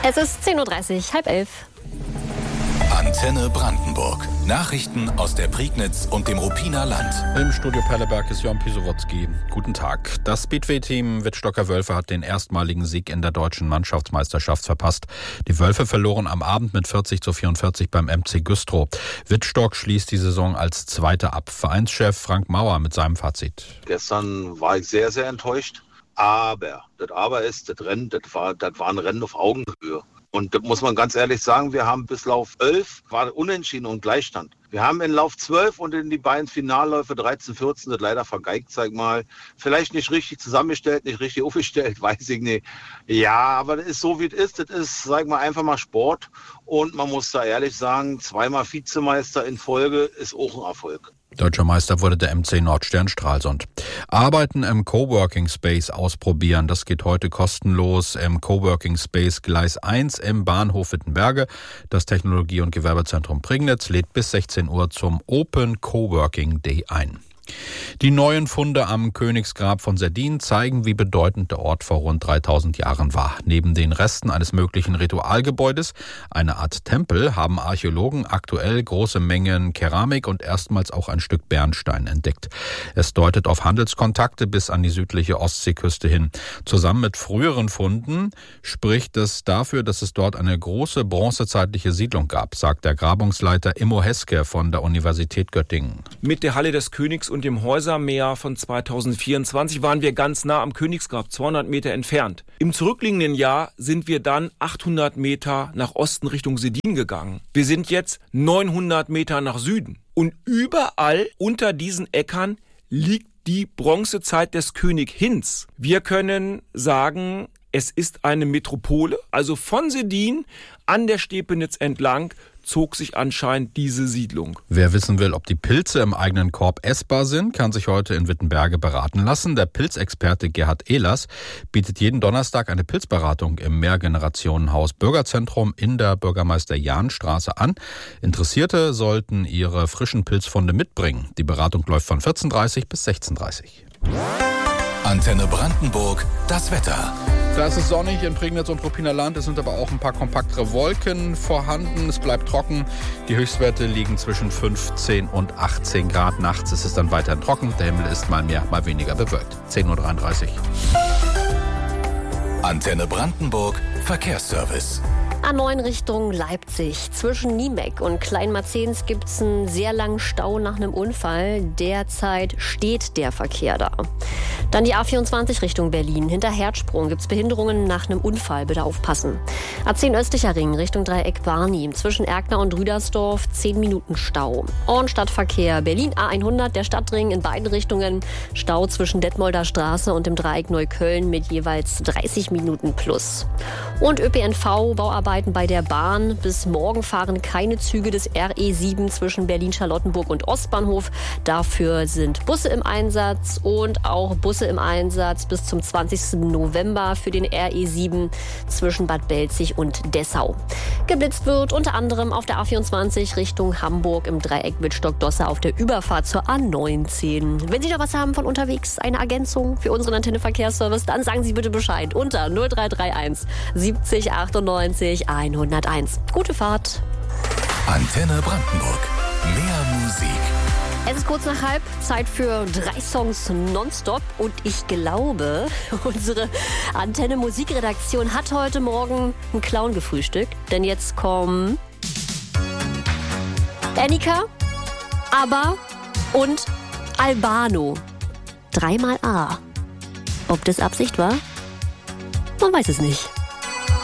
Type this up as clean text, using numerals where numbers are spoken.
Es ist 10:30 Uhr, 10:30. Antenne Brandenburg. Nachrichten aus der Prignitz und dem Ruppiner Land. Im Studio Perleberg ist Jon Pisowotzki. Guten Tag. Das Speedway-Team Wittstocker Wölfe hat den erstmaligen Sieg in der deutschen Mannschaftsmeisterschaft verpasst. Die Wölfe verloren am Abend mit 40:44 beim MC Güstrow. Wittstock schließt die Saison als Zweiter ab. Vereinschef Frank Mauer mit seinem Fazit. Gestern war ich sehr, sehr enttäuscht. Aber das Rennen, das war ein Rennen auf Augenhöhe. Und das muss man ganz ehrlich sagen, wir haben bis Lauf 11 war unentschieden und Gleichstand. Wir haben in Lauf 12 und in die beiden Finalläufe 13, 14 das leider vergeigt, sag mal. Vielleicht nicht richtig zusammengestellt, nicht richtig aufgestellt, weiß ich nicht. Ja, aber das ist so, wie es ist. Das ist, sag mal, einfach mal Sport. Und man muss da ehrlich sagen, zweimal Vizemeister in Folge ist auch ein Erfolg. Deutscher Meister wurde der MC Nordstern Stralsund. Arbeiten im Coworking Space ausprobieren. Das geht heute kostenlos im Coworking Space Gleis 1 im Bahnhof Wittenberge. Das Technologie- und Gewerbezentrum Prignitz lädt bis 16 Uhr zum Open Coworking Day ein. Die neuen Funde am Königsgrab von Serdin zeigen, wie bedeutend der Ort vor rund 3000 Jahren war. Neben den Resten eines möglichen Ritualgebäudes, eine Art Tempel, haben Archäologen aktuell große Mengen Keramik und erstmals auch ein Stück Bernstein entdeckt. Es deutet auf Handelskontakte bis an die südliche Ostseeküste hin. Zusammen mit früheren Funden spricht es dafür, dass es dort eine große bronzezeitliche Siedlung gab, sagt der Grabungsleiter Immo Heske von der Universität Göttingen. Mit der Halle des Königs und dem Häusermeer von 2024 waren wir ganz nah am Königsgrab, 200 Meter entfernt. Im zurückliegenden Jahr sind wir dann 800 Meter nach Osten Richtung Serdin gegangen. Wir sind jetzt 900 Meter nach Süden. Und überall unter diesen Äckern liegt die Bronzezeit des König Hinz. Wir können sagen, es ist eine Metropole, also von Serdin an der Stepenitz entlang zog sich anscheinend diese Siedlung. Wer wissen will, ob die Pilze im eigenen Korb essbar sind, kann sich heute in Wittenberge beraten lassen. Der Pilzexperte Gerhard Ehlers bietet jeden Donnerstag eine Pilzberatung im Mehrgenerationenhaus Bürgerzentrum in der Bürgermeister-Jahn-Straße an. Interessierte sollten ihre frischen Pilzfunde mitbringen. Die Beratung läuft von 14:30 bis 16:30. Antenne Brandenburg, das Wetter. Da ist es sonnig in Prignitz und Ruppiner Land. Es sind aber auch ein paar kompaktere Wolken vorhanden. Es bleibt trocken. Die Höchstwerte liegen zwischen 15 und 18 Grad. Nachts ist es dann weiterhin trocken. Der Himmel ist mal mehr, mal weniger bewölkt. 10:33 Uhr. Antenne Brandenburg, Verkehrsservice. A9 Richtung Leipzig. Zwischen Niemeck und Kleinmarzens gibt es einen sehr langen Stau nach einem Unfall. Derzeit steht der Verkehr da. Dann die A24 Richtung Berlin. Hinter Herzsprung gibt es Behinderungen nach einem Unfall. Bitte aufpassen. A10 östlicher Ring Richtung Dreieck Barni. Zwischen Erkner und Rüdersdorf 10 Minuten Stau. Und Stadtverkehr Berlin A100, der Stadtring in beiden Richtungen. Stau zwischen Detmolder Straße und dem Dreieck Neukölln mit jeweils 30 Minuten plus. Und ÖPNV, Bauarbeiten bei der Bahn. Bis morgen fahren keine Züge des RE7 zwischen Berlin-Charlottenburg und Ostbahnhof. Dafür sind Busse im Einsatz und auch Busse im Einsatz bis zum 20. November für den RE7 zwischen Bad Belzig und Dessau. Geblitzt wird unter anderem auf der A24 Richtung Hamburg im Dreieck Wittstock-Dosse auf der Überfahrt zur A19. Wenn Sie noch was haben von unterwegs, eine Ergänzung für unseren Antenne-Verkehrsservice, dann sagen Sie bitte Bescheid unter 0331 70 98 101. Gute Fahrt. Antenne Brandenburg. Mehr Musik. Es ist kurz nach 12:30, Zeit für 3 Songs nonstop. Und ich glaube, unsere Antenne-Musikredaktion hat heute Morgen einen Clown gefrühstückt. Denn jetzt kommen Annika, ABBA und Albano. 3-mal A. Ob das Absicht war? Man weiß es nicht.